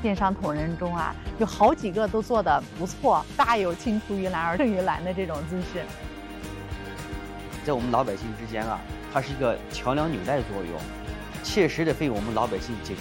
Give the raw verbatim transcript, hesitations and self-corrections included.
电商同仁中啊，有好几个都做得不错，大有青出于蓝而胜于蓝的这种姿势。 在我们老百姓之间啊，它是一个桥梁纽带的作用，切实的为我们老百姓解决